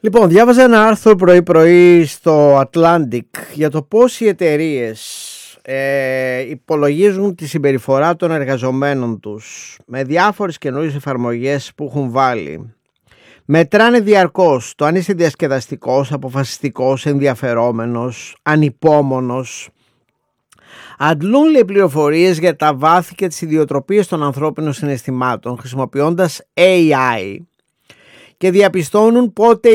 Λοιπόν, διάβαζα ένα άρθρο πρωί-πρωί στο Atlantic για το πώς οι εταιρείες υπολογίζουν τη συμπεριφορά των εργαζομένων τους με διάφορες καινούριες εφαρμογές που έχουν βάλει. Μετράνε διαρκώς το αν είσαι διασκεδαστικός, αποφασιστικός, ενδιαφερόμενος, ανυπόμονος. Αντλούν, λέει, πληροφορίες για τα βάθη και τις ιδιοτροπίες των ανθρώπινων συναισθημάτων χρησιμοποιώντας AI και διαπιστώνουν πότε